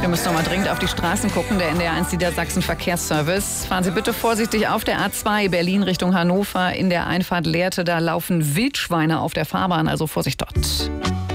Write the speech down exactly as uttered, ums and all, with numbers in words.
Wir müssen noch mal dringend auf die Straßen gucken. Der N D R eins Niedersachsen Verkehrsservice. Fahren Sie bitte vorsichtig auf der A zwei Berlin Richtung Hannover. In der Einfahrt Lehrte, da laufen Wildschweine auf der Fahrbahn, also Vorsicht dort.